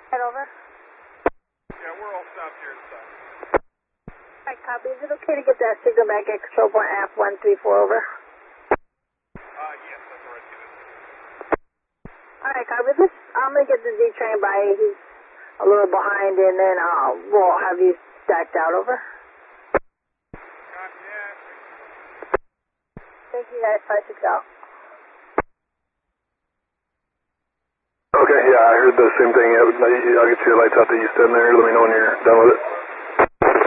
Head over. Yeah, we're all stopped here inside. Alright, copy. Is it okay to get that signal back at control point app 134 over? Yes, that's all right, Steven. Alright, copy. I'm going to get the Z train by. He's a little behind, and then we'll have you stacked out over. Copy that. Thank you guys. 56 out. Okay, yeah, I heard the same thing. I'll get your lights out that you stand there. Let me know when you're done with it.